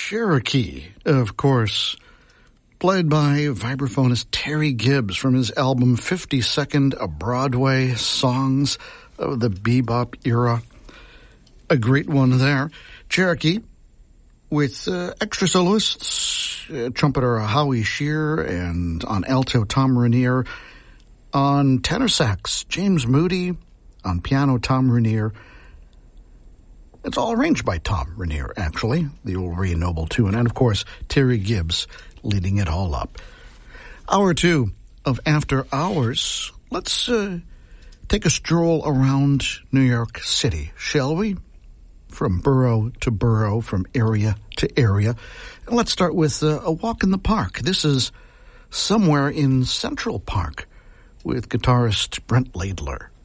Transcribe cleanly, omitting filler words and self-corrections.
Cherokee, of course, played by vibraphonist Terry Gibbs from his album 52nd Broadway Songs of the Bebop Era. A great one there. Cherokee with extra soloists, trumpeter Howie Shear, and on alto Tom Rainier, on tenor sax James Moody, on piano Tom Rainier. It's all arranged by Tom Rainier, actually, the old Ray Noble tune, and of course Terry Gibbs leading it all up. Hour 2 of After Hours. Let's take a stroll around New York City, shall we? From borough to borough, from area to area. And let's start with a walk in the park. This is Somewhere in Central Park with guitarist Brent Laidler.